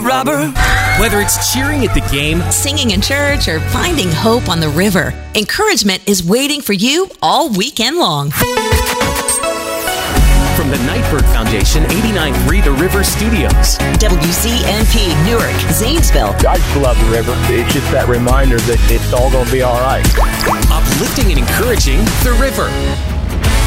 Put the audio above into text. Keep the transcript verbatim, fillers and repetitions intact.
rubber. Whether it's cheering at the game, singing in church, or finding hope on the river, encouragement is waiting for you all weekend long. From the Nightbird Foundation, eighty-nine point three The River Studios. W C N P, Newark, Zanesville. I just love the river. It's just that reminder that it's all going to be all right. Uplifting and encouraging The River.